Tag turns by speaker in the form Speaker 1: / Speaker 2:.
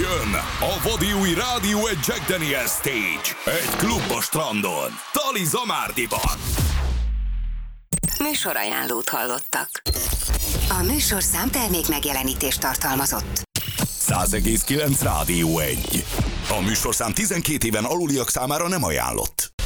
Speaker 1: Jön a vadi új Rádió egy Jack Daniels Stage. Egy klub a strandon. Tali Zamárdiban.
Speaker 2: Műsorajánlót hallottak. A műsorszám termék megjelenítést tartalmazott.
Speaker 1: 100,9 Rádió 1. A műsorszám 12 éven aluliak számára nem ajánlott.